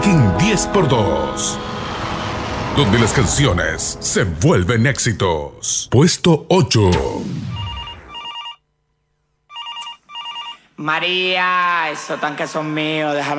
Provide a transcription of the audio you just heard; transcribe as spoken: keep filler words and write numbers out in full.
Ranking diez por dos, donde las canciones se vuelven éxitos. Puesto ocho. María, esos tanques son míos, déjame